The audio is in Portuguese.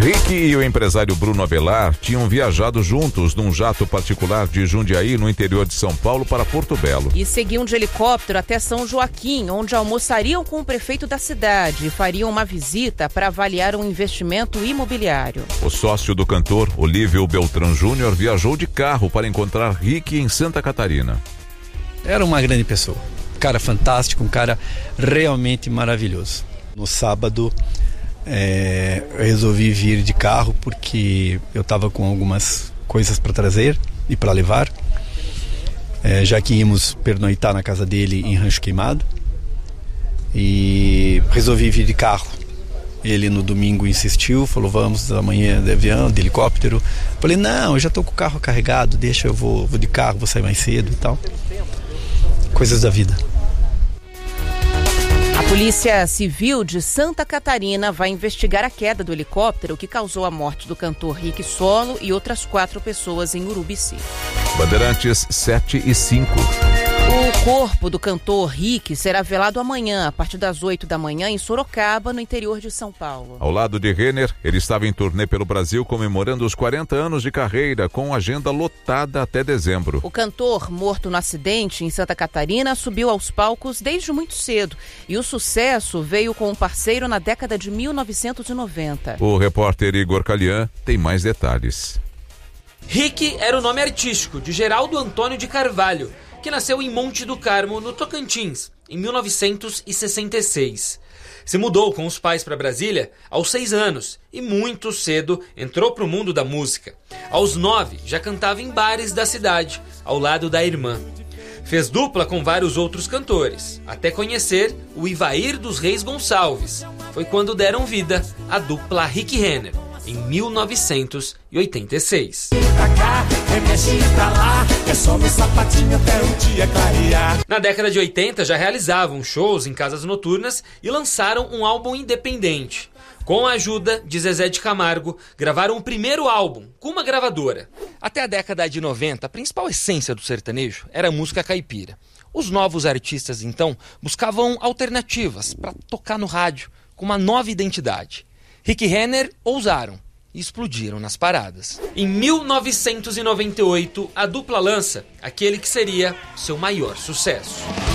Rick e o empresário Bruno Avelar tinham viajado juntos num jato particular de Jundiaí, no interior de São Paulo, para Porto Belo. E seguiam de helicóptero até São Joaquim, onde almoçariam com o prefeito da cidade e fariam uma visita para avaliar um investimento imobiliário. O sócio do cantor, Olívio Beltrão Júnior, viajou de carro para encontrar Rick em Santa Catarina. Era uma grande pessoa, um cara fantástico, um cara realmente maravilhoso. No sábado, eu resolvi vir de carro porque eu estava com algumas coisas para trazer e para levar, já que íamos pernoitar na casa dele em Rancho Queimado, e resolvi vir de carro. Ele no domingo insistiu, falou: vamos amanhã de avião, de helicóptero. Falei: não, eu já estou com o carro carregado, deixa, eu vou de carro, vou sair mais cedo e tal. Coisas da vida. A Polícia Civil de Santa Catarina vai investigar a queda do helicóptero que causou a morte do cantor Rick Solo e outras 4 pessoas em Urubici. Bandeirantes 7:05. O corpo do cantor Rick será velado amanhã, a partir das 8 da manhã, em Sorocaba, no interior de São Paulo. Ao lado de Renner, ele estava em turnê pelo Brasil comemorando os 40 anos de carreira, com agenda lotada até dezembro. O cantor, morto no acidente em Santa Catarina, subiu aos palcos desde muito cedo e o sucesso veio com um parceiro na década de 1990. O repórter Igor Calian tem mais detalhes. Rick era o nome artístico de Geraldo Antônio de Carvalho, que nasceu em Monte do Carmo, no Tocantins, em 1966. Se mudou com os pais para Brasília aos 6 anos e muito cedo entrou para o mundo da música. Aos 9 já cantava em bares da cidade, ao lado da irmã. Fez dupla com vários outros cantores, até conhecer o Ivair dos Reis Gonçalves. Foi quando deram vida à dupla Rick Renner, em 1986. Na década de 80 já realizavam shows em casas noturnas e lançaram um álbum independente. Com a ajuda de Zezé de Camargo, gravaram o primeiro álbum com uma gravadora. Até a década de 90, a principal essência do sertanejo era a música caipira. Os novos artistas, então, buscavam alternativas para tocar no rádio com uma nova identidade. Rick Renner ousaram e explodiram nas paradas. Em 1998, a dupla lança aquele que seria seu maior sucesso.